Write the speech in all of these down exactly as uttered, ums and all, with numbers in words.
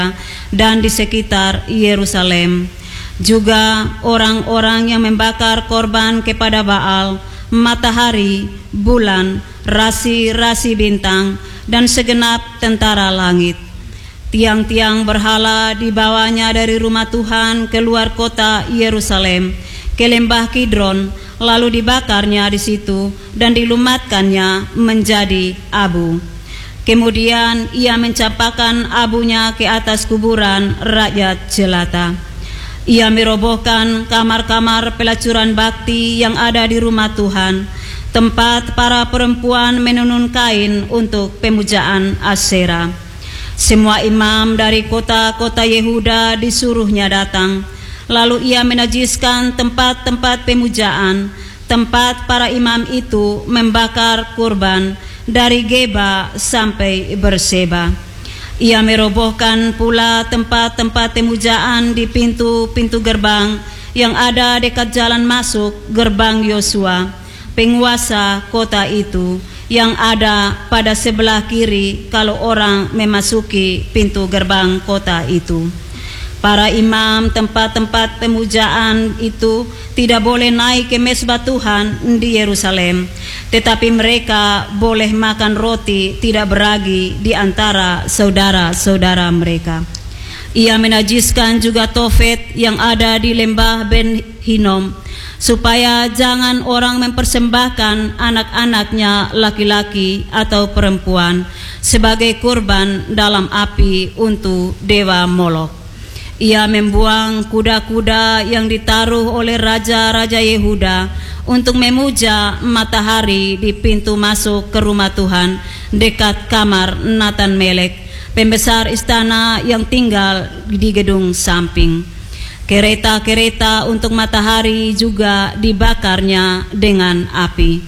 dan di sekitar Yerusalem. Juga orang-orang yang membakar korban kepada Baal, matahari, bulan, rasi-rasi bintang, dan segenap tentara langit. Tiang-tiang berhala dibawanya dari rumah Tuhan keluar kota Yerusalem ke lembah Kidron, lalu dibakarnya di situ dan dilumatkannya menjadi abu. Kemudian ia mencampakkan abunya ke atas kuburan rakyat jelata. Ia merobohkan kamar-kamar pelacuran bakti yang ada di rumah Tuhan, tempat para perempuan menenun kain untuk pemujaan Asyera. Semua imam dari kota-kota Yehuda disuruhnya datang. Lalu ia menajiskan tempat-tempat pemujaan, tempat para imam itu membakar kurban dari Geba sampai Berseba. Ia merobohkan pula tempat-tempat pemujaan di pintu-pintu gerbang yang ada dekat jalan masuk gerbang Yosua, penguasa kota itu, yang ada pada sebelah kiri kalau orang memasuki pintu gerbang kota itu. Para imam tempat-tempat pemujaan itu tidak boleh naik ke mezbah Tuhan di Yerusalem, tetapi mereka boleh makan roti tidak beragi di antara saudara-saudara mereka. Ia menajiskan juga Tofet yang ada di lembah Ben Hinnom, supaya jangan orang mempersembahkan anak-anaknya laki-laki atau perempuan sebagai kurban dalam api untuk dewa Molok. Ia membuang kuda-kuda yang ditaruh oleh raja-raja Yehuda untuk memuja matahari di pintu masuk ke rumah Tuhan dekat kamar Natan Melek, pembesar istana yang tinggal di gedung samping. Kereta-kereta untuk matahari juga dibakarnya dengan api.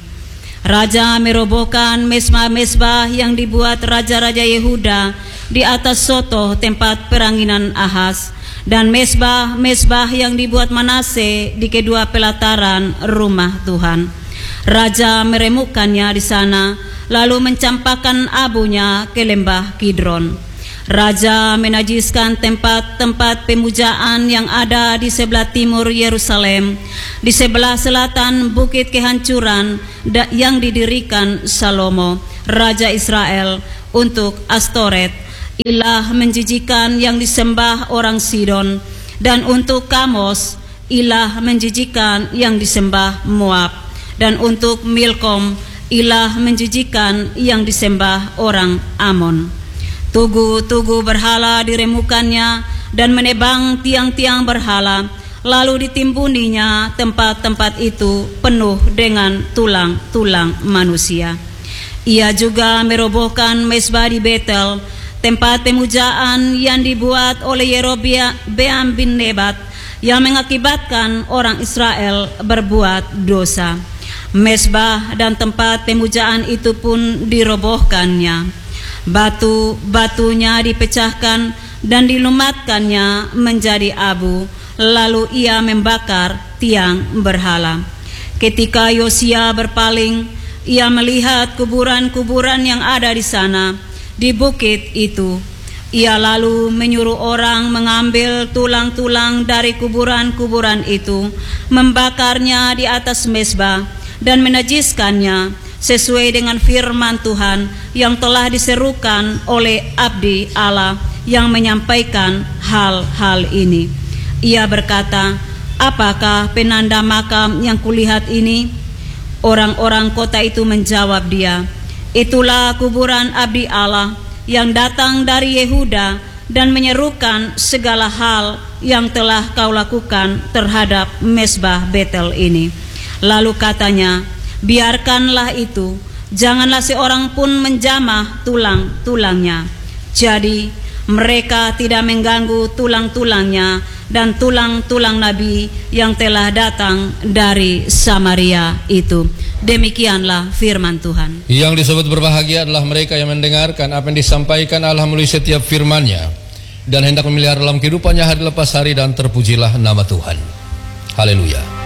Raja merobohkan mezbah-mezbah yang dibuat raja-raja Yehuda di atas soto tempat peranginan Ahaz, dan mezbah-mezbah yang dibuat Manase di kedua pelataran rumah Tuhan. Raja meremukkannya di sana, lalu mencampakkan abunya ke lembah Kidron. Raja menajiskan tempat-tempat pemujaan yang ada di sebelah timur Yerusalem, di sebelah selatan bukit kehancuran yang didirikan Salomo, Raja Israel, untuk Astoret, ilah menjijikan yang disembah orang Sidon, dan untuk Kamos, ilah menjijikan yang disembah Moab, dan untuk Milkom, ilah menjijikan yang disembah orang Amon. Tugu-tugu berhala diremukkannya dan menebang tiang-tiang berhala, lalu ditimbuninya tempat-tempat itu penuh dengan tulang-tulang manusia. Ia juga merobohkan mezbah di Betel, tempat pemujaan yang dibuat oleh Yerobeam bin Nebat, yang mengakibatkan orang Israel berbuat dosa. Mezbah dan tempat pemujaan itu pun dirobohkannya. Batu-batunya dipecahkan dan dilumatkannya menjadi abu, lalu ia membakar tiang berhala. Ketika Yosia berpaling, ia melihat kuburan-kuburan yang ada di sana, di bukit itu. Ia lalu menyuruh orang mengambil tulang-tulang dari kuburan-kuburan itu, membakarnya di atas mezbah dan menajiskannya sesuai dengan firman Tuhan yang telah diserukan oleh abdi Allah yang menyampaikan hal-hal ini. Ia berkata, "Apakah penanda makam yang kulihat ini?" Orang-orang kota itu menjawab dia, "Itulah kuburan abdi Allah yang datang dari Yehuda dan menyerukan segala hal yang telah kau lakukan terhadap mezbah Betel ini." Lalu katanya, "Biarkanlah itu, janganlah seorang pun menjamah tulang-tulangnya." Jadi mereka tidak mengganggu tulang-tulangnya dan tulang-tulang nabi yang telah datang dari Samaria itu. Demikianlah firman Tuhan. Yang disebut berbahagia adalah mereka yang mendengarkan apa yang disampaikan Allah melalui setiap firman-Nya dan hendak memelihara dalam kehidupannya hari lepas hari, dan terpujilah nama Tuhan. Haleluya.